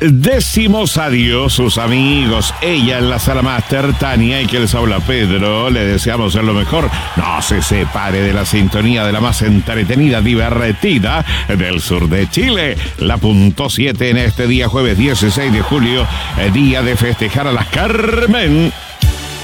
Decimos adiós, sus amigos. Ella en la sala máster, Tania, y que les habla Pedro. Le deseamos lo mejor. No se separe de la sintonía de la más entretenida, divertida del sur de Chile. La punto 7 en este día, jueves 16 de julio, día de festejar a las Carmen.